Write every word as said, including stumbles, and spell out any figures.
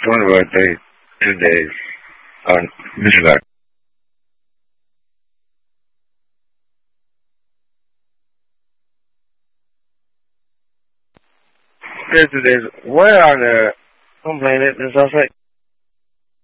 twenty birthday, two days on Michigan. Two days. Where are the complaining and stuff like?